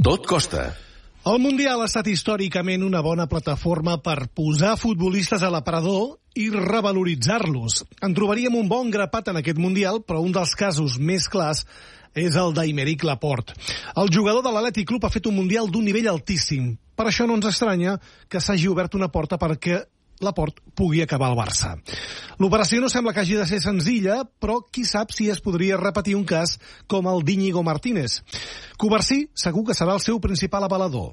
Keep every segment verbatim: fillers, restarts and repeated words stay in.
Tot costa. El Mundial ha estat històricament una bona plataforma per posar futbolistes a l'aparador i revaloritzar-los. En trobaríem un bon grapat en aquest Mundial, però un dels casos més clars és el d'Aymeric Laporte. El jugador de l'Atlètic Club ha fet un Mundial d'un nivell altíssim. Per això no ens estranya que s'hagi obert una porta perquè Laporte pugui acabar al Barça. L'operació no sembla que hagi de ser senzilla, però qui sap si es podria repetir un cas com el d'Íñigo Martínez. Covarsí segur que serà el seu principal avalador.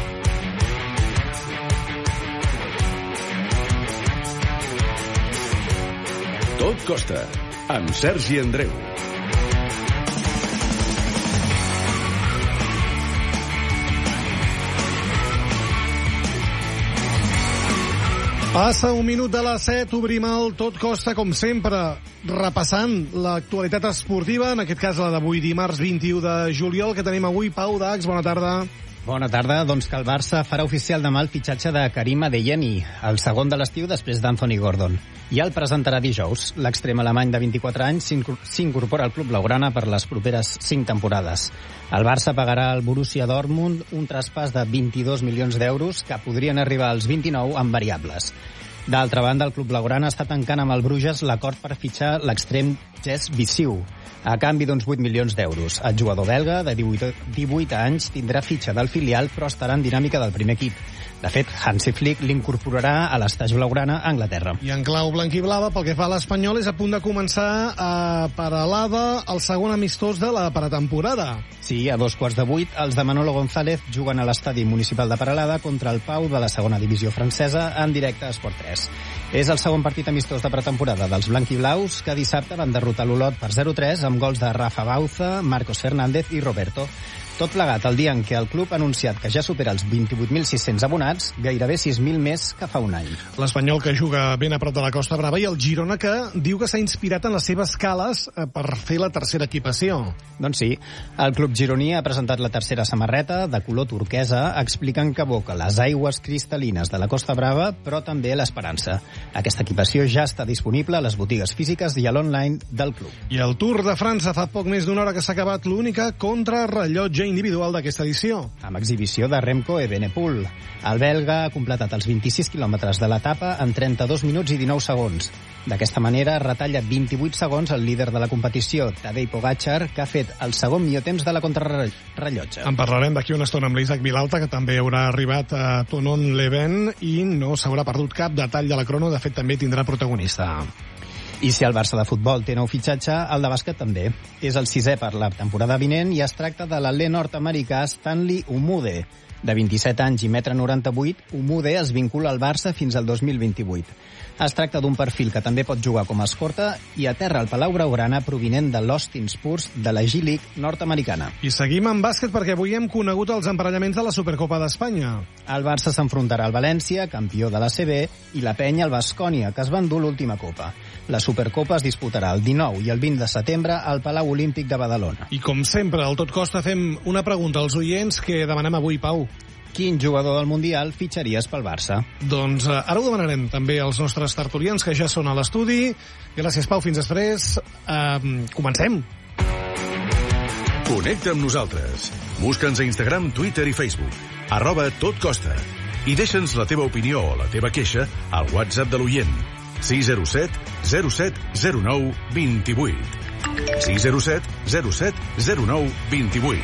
Tot costa, amb Sergi Andreu. Passa un minut de les set, obrim el Tot Costa, com sempre, repassant l'actualitat esportiva, en aquest cas la d'avui, dimarts vint-i-u de juliol, que tenim avui. Pau Dax, bona tarda. Bona tarda. Doncs que el Barça farà oficial demà el fitxatge de Karim Adeyemi, el segon de l'estiu després d'Anthony Gordon. I el presentarà dijous. L'extrem alemany de vint-i-quatre anys s'incorpora al club blaugrana per les properes cinc temporades. El Barça pagarà al Borussia Dortmund un traspàs de vint-i-dos milions d'euros que podrien arribar als vint-i-nou amb variables. D'altra banda, el club blaugrana està tancant amb el Bruges l'acord per fitxar l'extrem Jess Visiu, a canvi d'uns vuit milions d'euros. El jugador belga, de divuit anys, tindrà fitxa del filial, però estarà en dinàmica del primer equip. De fet, Hansi Flick l'incorporarà a l'estaix blaugrana a Anglaterra. I en clau blanquiblava, pel que fa a l'Espanyol, és a punt de començar a Peralada el segon amistós de la pretemporada. Sí, a dos quarts de vuit, els de Manolo González juguen a l'estadi municipal de Peralada contra el Pau de la segona divisió francesa en directe a Esport tres. És el segon partit amistós de pretemporada dels blanquiblaus, que dissabte van derrotar l'Olot per zero tres amb gols de Rafa Bauza, Marcos Fernández i Roberto. Tot plegat el dia en què el club ha anunciat que ja supera els vint-i-vuit mil sis-cents abonats, gairebé sis mil més que fa un any. L'Espanyol, que juga ben a prop de la Costa Brava, i el Girona, que diu que s'ha inspirat en les seves cales per fer la tercera equipació. Doncs sí, el club gironí ha presentat la tercera samarreta de color turquesa, explicant que evoca les aigües cristal·lines de la Costa Brava, però també l'esperança. Aquesta equipació ja està disponible a les botigues físiques i a l'online del club. I el Tour de França, fa poc més d'una hora que s'ha acabat l'única contrarrellotge individual d'aquesta edició. Amb exhibició de Remco Evenepoel. El belga ha completat els vint-i-sis quilòmetres de l'etapa en trenta-dos minuts i dinou segons. D'aquesta manera retalla vint-i-vuit segons el líder de la competició, Tadej Pogačar, que ha fet el segon millor temps de la contrarrellotge. En parlarem d'aquí una estona amb l'Isaac Vilalta, que també haurà arribat a Thonon-Leven i no s'haurà perdut cap detall de la crono. De fet, també tindrà protagonista. I si el Barça de futbol té nou fitxatge, el de bàsquet també. És el sisè per la temporada vinent i es tracta de l'alè nord-americà Stanley Umude. De vint-i-set anys i un noranta-vuit metres, Umude es vincula al Barça fins al dos mil vint-i-vuit. Es tracta d'un perfil que també pot jugar com a escorta i aterra al Palau Blaugrana provinent de l'Austin Spurs de la G-League nord-americana. I seguim amb bàsquet perquè avui hem conegut els emparellaments de la Supercopa d'Espanya. El Barça s'enfrontarà al València, campió de l'A C B, i la Penya al Baskonia, que es va endur l'última copa. La Supercopa es disputarà el dinou i el vint de setembre al Palau Olímpic de Badalona. I com sempre, al Tot Costa fem una pregunta als oients que demanem avui, Pau. Quin jugador del Mundial fitxaries pel Barça? Doncs eh, ara ho demanarem també als nostres tertulians, que ja són a l'estudi. Gràcies, Pau, fins després. Eh, comencem. Connecta amb nosaltres. Busca'ns a Instagram, Twitter i Facebook. Arroba Tot Costa. I deixa'ns la teva opinió o la teva queixa al WhatsApp de l'oient. sis zero set zero set zero nou dos vuit. sis zero set zero set zero nou dos vuit.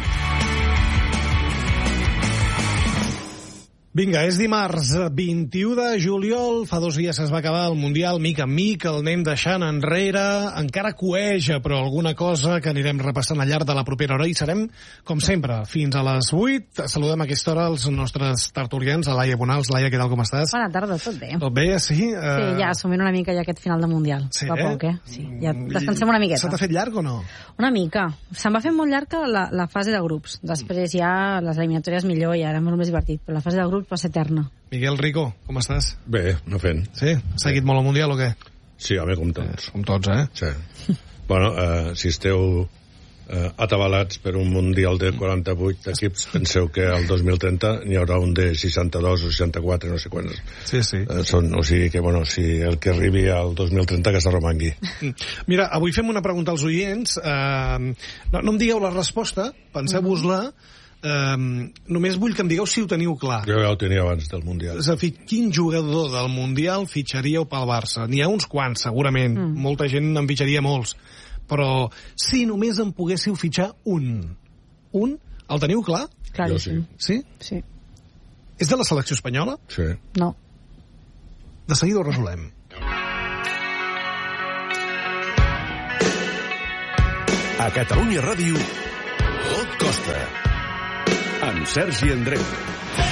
Vinga, és dimarts vint-i-u de juliol, fa dos dies es va acabar el Mundial, mica en mica el anem deixant enrere, encara cueja, però alguna cosa que anirem repassant al llarg de la propera hora, i serem, com sempre, fins a les vuit. Saludem a aquesta hora els nostres tertulians, a Laia Bonals. Laia, què tal, com estàs? Bona tarda, tot bé. Tot bé, sí? Uh... Sí, ja assumint una mica ja aquest final de Mundial. Sí, fa eh? poc, eh? Sí, ja descansem una miqueta. Se t'ha fet llarg o no? Una mica. Se'm va fer molt llarga la, la fase de grups. Després ja les eliminatòries millor, ja era molt més divertit, però la fase de grups va ser eterna. Miguel Rico, com estàs? Bé, no fent. Sí? Has seguit molt el Mundial o què? Sí, home, com tots. Com tots, eh? Sí. Bueno, eh, si esteu eh, atabalats per un Mundial de quaranta-vuit equips, penseu que el dos mil trenta n'hi haurà un de seixanta-dos o seixanta-quatre, no sé quants. Sí, sí. Eh, són, o sigui que, bueno, si el que arribi al dos mil trenta que s'arromangui. Mira, avui fem una pregunta als oients. Eh, no, no em digueu la resposta, penseu-vos-la. Um, només vull que em digueu si ho teniu clar. Jo ja ho tenia abans del Mundial. És a dir, quin jugador del Mundial fitxaríeu pel Barça? N'hi ha uns quants, segurament. Mm. Molta gent en fitxaria molts. Però si només en poguéssiu fitxar un, un, el teniu clar? Claríssim. Sí. Sí? Sí. És de la selecció espanyola? Sí. No. De seguida ho resolem. A Catalunya Ràdio, Tot Costa, amb Sergi Andreu.